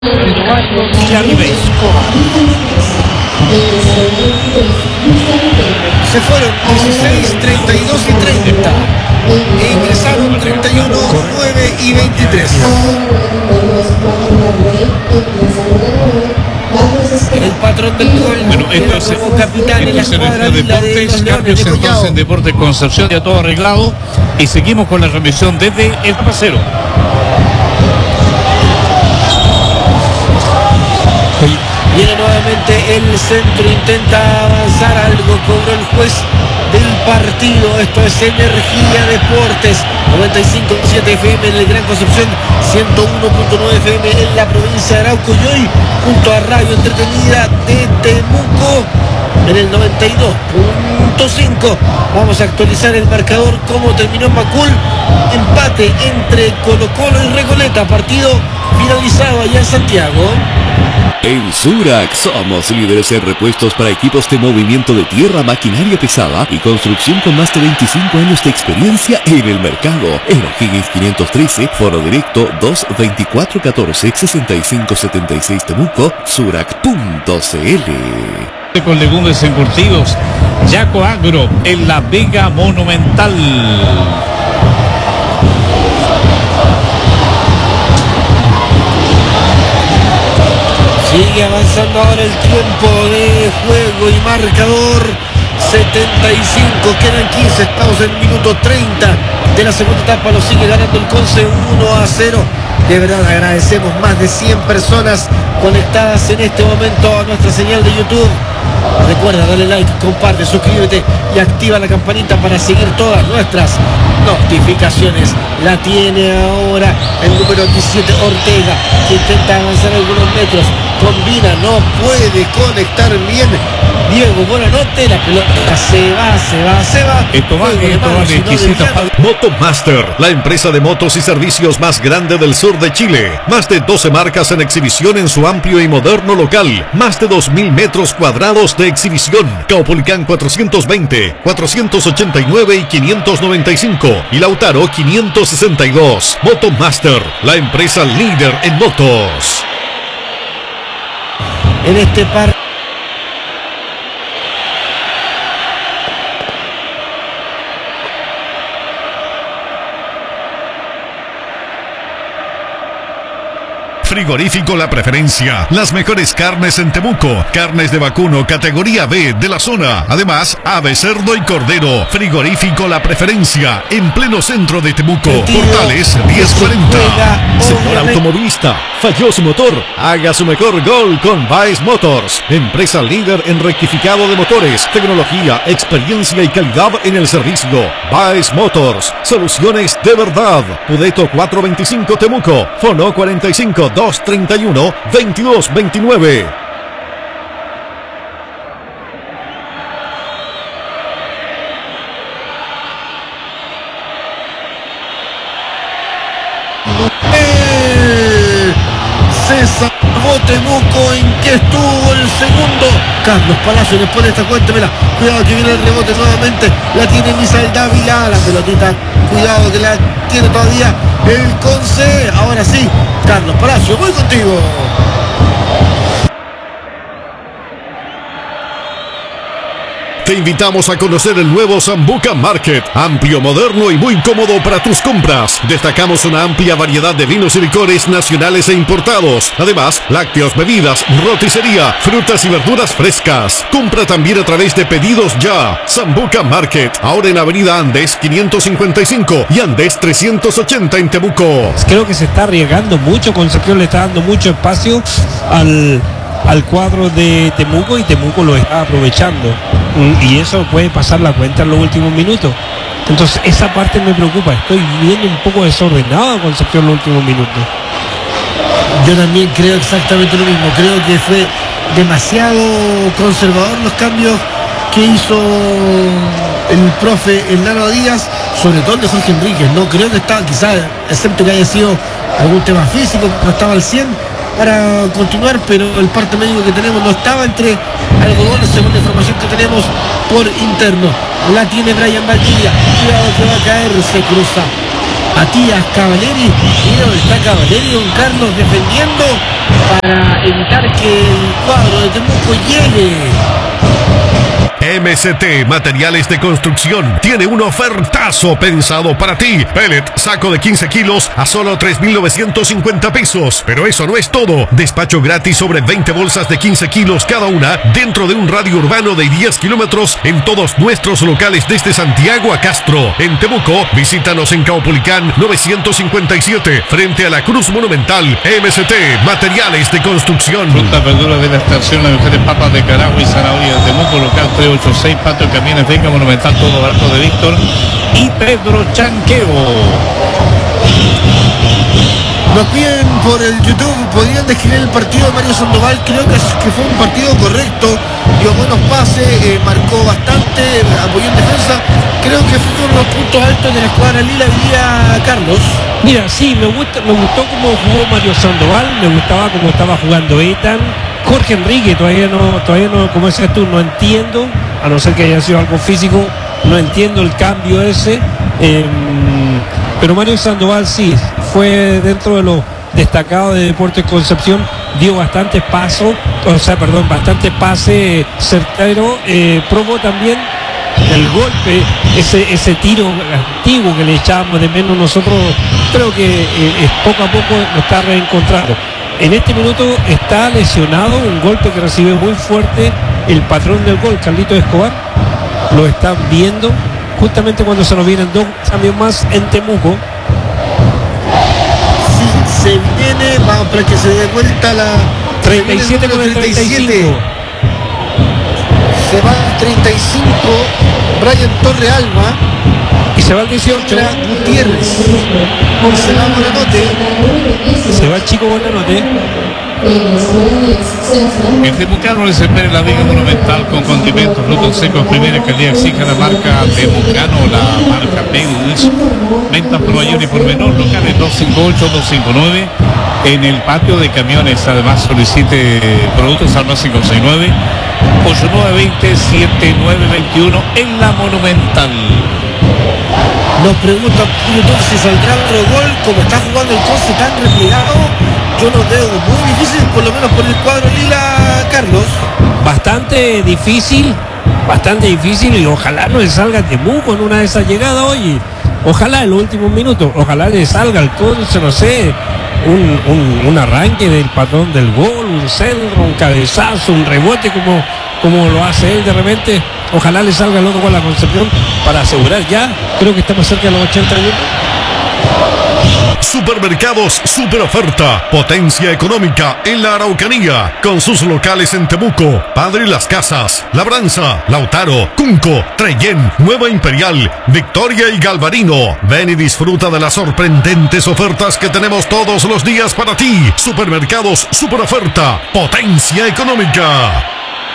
Villarribey. Se fueron 16, 32 y 30. E ingresaron 31, 9 y 23. El patrón del gol. Bueno, esto es como capitán en la escuadra de Deportes, cambios entonces en Deportes Concepción, ya todo arreglado. Y seguimos con la remisión desde el pasero. Viene nuevamente el centro, intenta avanzar, algo cobró el juez del partido. Esto es Energía Deportes, 95.7 FM en el Gran Concepción, 101.9 FM en la provincia de Arauco, y hoy junto a Radio Entretenida de Temuco en el 92.5. Vamos a actualizar el marcador, cómo terminó Macul. Empate entre Colo-Colo y Recoleta, partido finalizado allá en Santiago. En Surac somos líderes en repuestos para equipos de movimiento de tierra, maquinaria pesada y construcción con más de 25 años de experiencia en el mercado. En O'Higgins 513, Foro Directo 224-14-6576 Temuco, surac.cl. Con legumbres encurtidos, Yaco Agro en la Vega Monumental. Sigue avanzando ahora el tiempo de juego y marcador. 75, quedan 15, estamos en el minuto 30 de la segunda etapa. Lo sigue ganando el Conce 1-0. De verdad agradecemos más de 100 personas conectadas en este momento a nuestra señal de YouTube. Recuerda, dale like, comparte, suscríbete y activa la campanita para seguir todas nuestras notificaciones. La tiene ahora el número 17, Ortega, que intenta avanzar algunos metros. Combina, no puede conectar bien. Diego, Buenanote, la pelota se va. Esto vale exquisita. Motomaster, la empresa de motos y servicios más grande del sur de Chile. Más de 12 marcas en exhibición en su amplio y moderno local. Más de 2.000 metros cuadrados de exhibición. Caupolicán 420, 489 y 595. Y Lautaro 562. Motomaster, la empresa líder en motos. En este par Frigorífico La Preferencia, las mejores carnes en Temuco, carnes de vacuno categoría B de la zona, además ave, cerdo y cordero. Frigorífico La Preferencia, en pleno centro de Temuco, Portales 1040. Señor automovilista, falló su motor, haga su mejor gol con Baez Motors, empresa líder en rectificado de motores, tecnología, experiencia y calidad en el servicio. Baez Motors, soluciones de verdad. Pudeto 425 Temuco, Fono 45 231 2229. Se salvó Temuco. ¿En qué estuvo el segundo? Carlos Palacio después de esta, cuéntemela. Cuidado que viene el rebote nuevamente. La tiene Misael Dávila. La pelotita, cuidado que la tiene todavía el Conce. Ahora sí, Carlos Palacio, voy contigo. Te invitamos a conocer el nuevo Sambuca Market, amplio, moderno y muy cómodo para tus compras. Destacamos una amplia variedad de vinos y licores nacionales e importados. Además, lácteos, bebidas, roticería, frutas y verduras frescas. Compra también a través de Pedidos Ya. Sambuca Market, ahora en Avenida Andes 555 y Andes 380 en Temuco. Creo que se está arriesgando mucho, Concepción le está dando mucho espacio al cuadro de Temuco, y Temuco lo está aprovechando, y eso puede pasar la cuenta en los últimos minutos. Entonces esa parte me preocupa. Estoy viendo un poco desordenado a Concepción en los últimos minutos. Yo también creo exactamente lo mismo. Creo que fue demasiado conservador los cambios que hizo el profe Hernando Díaz, sobre todo el de Jorge Enríquez. No creo que estaba, quizás, excepto que haya sido algún tema físico, no estaba al 100 para continuar, pero el parte médico que tenemos no estaba entre algodones, según la información que tenemos por interno. La tiene Brian Valdivia, cuidado que va a caer, se cruza Matías Cavaleri. Mira dónde está Cavaleri, don Carlos, defendiendo para evitar que el cuadro de Temuco llegue. MST Materiales de Construcción tiene un ofertazo pensado para ti. Pellet, saco de 15 kilos a solo 3,950 pesos. Pero eso no es todo. Despacho gratis sobre 20 bolsas de 15 kilos cada una dentro de un radio urbano de 10 kilómetros en todos nuestros locales desde Santiago a Castro. En Temuco, visítanos en Caupolicán 957 frente a la Cruz Monumental. MST Materiales de Construcción. Frutas, verduras de la estación, las mejores papas de Caragua y zanahoria de Temuco, local 386, Patio Camiones Venga Monumental, todo barato de Víctor y Pedro Chanqueo. Nos piden por el YouTube, podrían describir el partido de Mario Sandoval. Creo que fue un partido correcto, dio buenos pases, marcó bastante, apoyó en defensa. Creo que fue uno de los puntos altos de la escuadra lila hoy día, Carlos. Mira, sí, me gustó cómo jugó Mario Sandoval, me gustaba cómo estaba jugando Ethan. Jorge Enrique, todavía no, como decías tú, no entiendo, a no ser que haya sido algo físico, no entiendo el cambio ese. Pero Mario Sandoval sí, fue dentro de los destacados de Deportes Concepción, dio bastante bastante pase certero, probó también el golpe, ese tiro antiguo que le echábamos de menos nosotros. Creo que poco a poco lo está reencontrando. En este minuto está lesionado, un golpe que recibe muy fuerte el patrón del gol, Carlitos Escobar. Lo están viendo justamente cuando se nos vienen dos cambios más en Temuco. Sí, se viene, vamos para que se dé vuelta la 37 con el 35. Se va el 35, Brian Torre Alba. Y se va el 18. Gutiérrez. Se va Buenanote. Se va el chico Buenanote. El Temucano les espera la Liga Monumental con condimentos, frutos secos, primera calidad. Exija la marca Temucano, la marca Benz. Ventas por mayor y por menor, locales 258-259. En el patio de camiones, además solicite productos al más 569 8920-7921 en la Monumental. Nos preguntan si saldrá otro gol, como está jugando el Conce tan replegado. Yo lo veo muy difícil, por lo menos por el cuadro lila, Carlos. Bastante difícil, y ojalá no le salga Temuco en una de esas llegadas hoy. Ojalá en los últimos minutos, ojalá le salga al Conce, no sé, un arranque del patrón del gol, un centro, un cabezazo, un rebote como lo hace él de repente. Ojalá le salga el otro con la Concepción para asegurar ya. Creo que estamos cerca de los 80 minutos. Supermercados Super Oferta, potencia económica en la Araucanía, con sus locales en Temuco, Padre Las Casas, Labranza, Lautaro, Cunco, Trellén, Nueva Imperial, Victoria y Galvarino. Ven y disfruta de las sorprendentes ofertas que tenemos todos los días para ti. Supermercados Super Oferta, potencia económica.